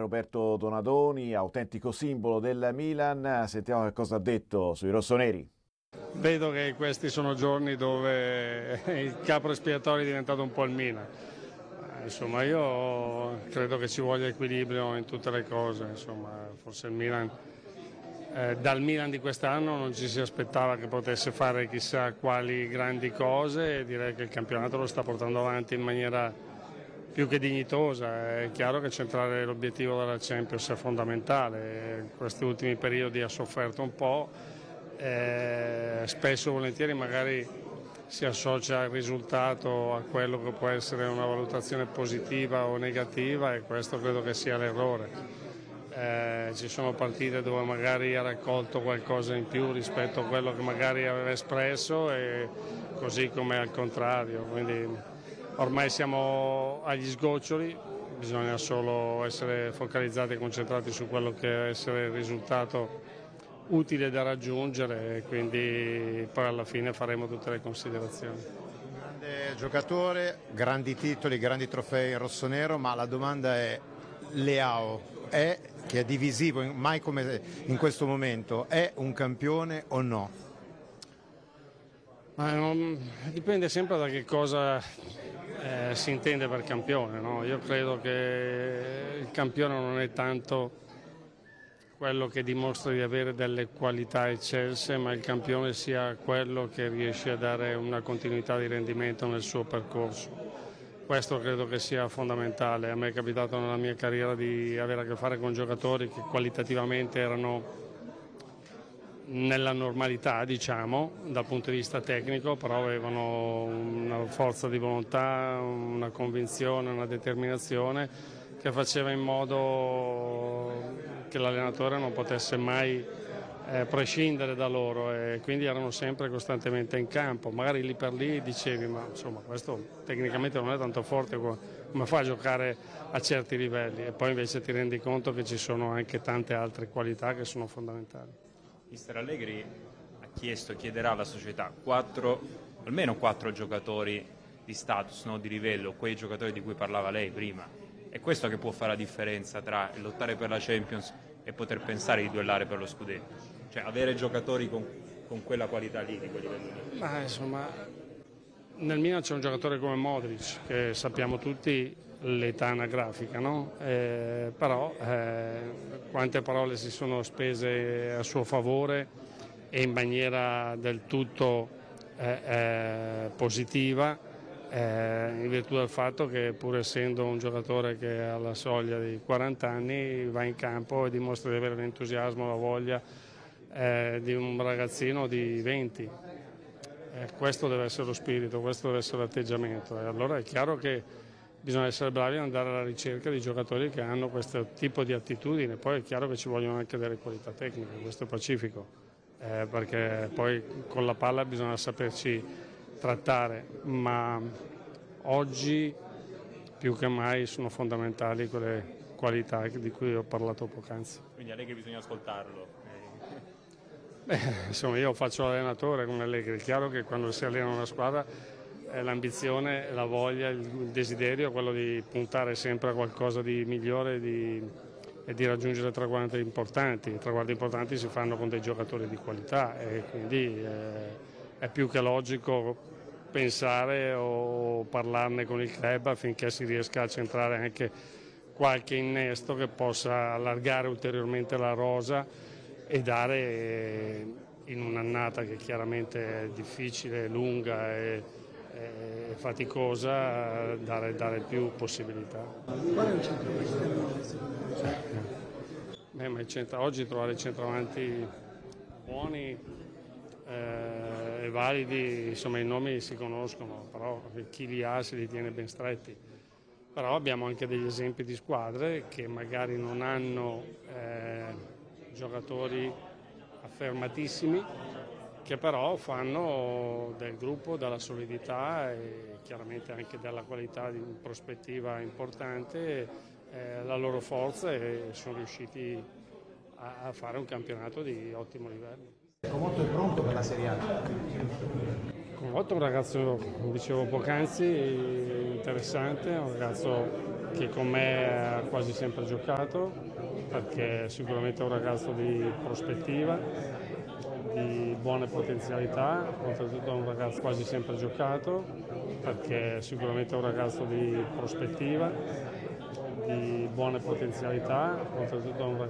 Roberto Donadoni, autentico simbolo del Milan. Sentiamo che cosa ha detto sui rossoneri. Vedo che questi sono giorni dove il capro espiatorio è diventato un po' il Milan. Insomma, io credo che ci voglia equilibrio in tutte le cose. Insomma, forse il Milan, dal Milan di quest'anno non ci si aspettava che potesse fare chissà quali grandi cose e direi che il campionato lo sta portando avanti in maniera più che dignitosa. È chiaro che centrare l'obiettivo della Champions è fondamentale. In questi ultimi periodi ha sofferto un po'. Spesso e volentieri magari si associa il risultato a quello che può essere una valutazione positiva o negativa e questo credo che sia l'errore. Ci sono partite dove magari ha raccolto qualcosa in più rispetto a quello che magari aveva espresso e così come al contrario, quindi ormai siamo agli sgoccioli, bisogna solo essere focalizzati e concentrati su quello che deve essere il risultato utile da raggiungere e quindi poi alla fine faremo tutte le considerazioni. Un grande giocatore, grandi titoli, grandi trofei rossonero, ma la domanda è: Leao che è divisivo, mai come in questo momento, è un campione o no? Dipende sempre da che cosa si intende per campione, no? Io credo che il campione non è tanto quello che dimostra di avere delle qualità eccelse, ma il campione sia quello che riesce a dare una continuità di rendimento nel suo percorso. Questo credo che sia fondamentale. A me è capitato nella mia carriera di avere a che fare con giocatori che qualitativamente erano nella normalità, diciamo, dal punto di vista tecnico, però avevano una forza di volontà, una convinzione, una determinazione che faceva in modo che l'allenatore non potesse mai prescindere da loro e quindi erano sempre costantemente in campo. Magari lì per lì dicevi ma insomma questo tecnicamente non è tanto forte, come fa a giocare a certi livelli, e poi invece ti rendi conto che ci sono anche tante altre qualità che sono fondamentali. Mister Allegri chiederà alla società almeno 4 giocatori di status, no? Di livello, quei giocatori di cui parlava lei prima. È questo che può fare la differenza tra lottare per la Champions e poter pensare di duellare per lo scudetto. Cioè avere giocatori con quella qualità lì, di quel livello lì. Ma insomma, nel Milan c'è un giocatore come Modric, che sappiamo tutti l'età anagrafica, no? Però quante parole si sono spese a suo favore e in maniera del tutto positiva, in virtù del fatto che pur essendo un giocatore che è alla soglia di 40 anni va in campo e dimostra di avere l'entusiasmo, la voglia di un ragazzino di 20. Questo deve essere lo spirito, questo deve essere l'atteggiamento, e allora è chiaro che bisogna essere bravi ad andare alla ricerca di giocatori che hanno questo tipo di attitudine. Poi è chiaro che ci vogliono anche delle qualità tecniche, questo è pacifico, perché poi con la palla bisogna saperci trattare, ma oggi più che mai sono fondamentali quelle qualità di cui ho parlato poc'anzi. Quindi a lei che bisogna ascoltarlo. Insomma, io faccio l'allenatore come Allegri, è chiaro che quando si allena una squadra l'ambizione, la voglia, il desiderio è quello di puntare sempre a qualcosa di migliore e di raggiungere traguardi importanti. I traguardi importanti si fanno con dei giocatori di qualità e quindi è più che logico pensare o parlarne con il club affinché si riesca a centrare anche qualche innesto che possa allargare ulteriormente la rosa e dare in un'annata che chiaramente è difficile, lunga e faticosa, dare più possibilità. Qual è il centro? Oggi trovare centravanti buoni e validi, insomma i nomi si conoscono, però chi li ha se li tiene ben stretti. Però abbiamo anche degli esempi di squadre che magari non hanno giocatori affermatissimi, che però fanno del gruppo, della solidità e chiaramente anche della qualità di prospettiva importante la loro forza e sono riusciti a fare un campionato di ottimo livello. Comotto è pronto per la Serie A? Comotto è un ragazzo, dicevo poc'anzi, interessante, un ragazzo che con me ha quasi sempre giocato, perché sicuramente è un ragazzo di prospettiva, di buone potenzialità, oltretutto è un ragazzo quasi sempre giocato, perché sicuramente è un ragazzo di prospettiva, di buone potenzialità, oltretutto è un ragazzo